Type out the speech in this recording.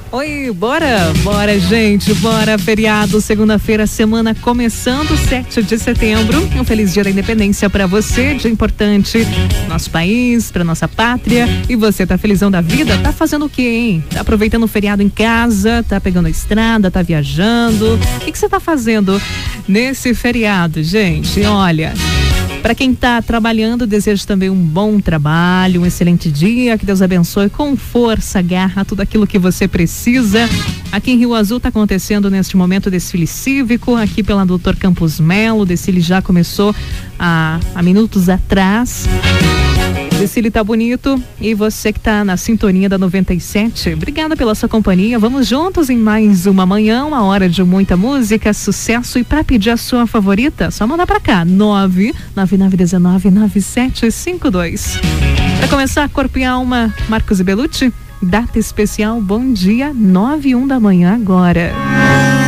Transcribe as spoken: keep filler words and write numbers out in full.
Oi, bora, bora gente, bora, feriado, segunda-feira, semana começando, sete de setembro, um feliz dia da independência pra você, dia importante, nosso país, pra nossa pátria, e você tá felizão da vida? Tá fazendo o quê, hein? Tá aproveitando o feriado em casa, tá pegando a estrada, tá viajando, o que que você tá fazendo nesse feriado, gente? Olha... Para quem está trabalhando, desejo também um bom trabalho, um excelente dia, que Deus abençoe com força, garra, tudo aquilo que você precisa. Aqui em Rio Azul está acontecendo neste momento o desfile cívico, aqui pela doutor Campos Melo, o desfile já começou há, há minutos atrás. O desfile tá bonito e você que tá na sintonia da noventa e sete, obrigada pela sua companhia. Vamos juntos em mais uma manhã, uma hora de muita música, sucesso, e para pedir a sua favorita, só mandar para cá, nove nove nove um nove nove sete cinco dois. Para começar, Corpo e Alma, Marcos e Belucci, data especial, bom dia, nove e um da manhã agora.